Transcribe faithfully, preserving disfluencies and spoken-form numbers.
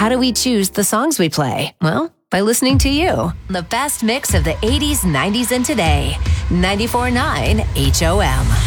How do we choose the songs we play? Well, by listening to you. The best mix of the eighties, nineties, and today. ninety-four point nine H O M.